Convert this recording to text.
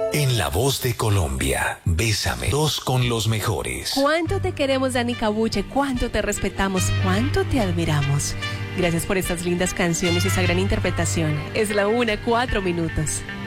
En La Voz de Colombia, Bésame, dos con los mejores. ¿Cuánto te queremos, Dani Cabuche? ¿Cuánto te respetamos? ¿Cuánto te admiramos? Gracias por estas lindas canciones y esa gran interpretación. Es la 1:04.